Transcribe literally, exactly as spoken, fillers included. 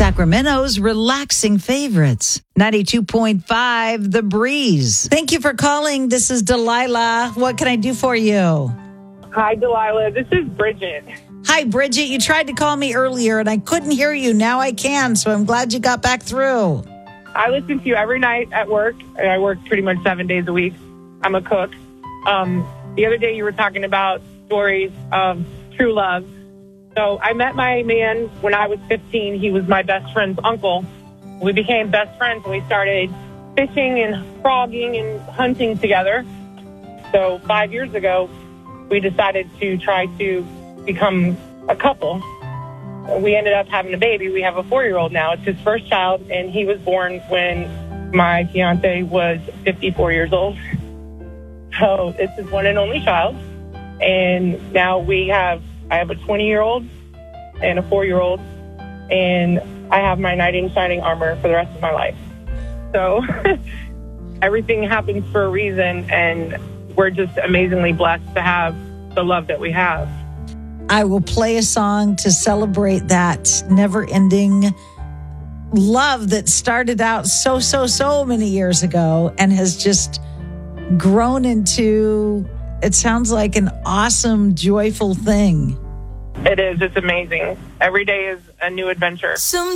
Sacramento's relaxing favorites. ninety-two point five The Breeze. Thank you for calling. This is Delilah. What can I do for you? Hi, Delilah. This is Bridget. Hi, Bridget. You tried to call me earlier and I couldn't hear you. Now I can, so I'm glad you got back through. I listen to you every night at work. I work pretty much seven days a week. I'm a cook. Um, the other day you were talking about stories of true love. So I met my man when I was fifteen. He was my best friend's uncle. We became best friends and we started fishing and frogging and hunting together. So five years ago, we decided to try to become a couple. We ended up having a baby. We have a four-year-old now. It's his first child, and he was born when my fiance was fifty-four years old. So it's his one and only child. And now we have, I have a twenty-year-old and a four-year-old, and I have my knight in shining armor for the rest of my life. So everything happens for a reason, and we're just amazingly blessed to have the love that we have. I will play a song to celebrate that never-ending love that started out so, so, so many years ago and has just grown into, it sounds like an awesome, joyful thing. It is. It's amazing. Every day is a new adventure. Some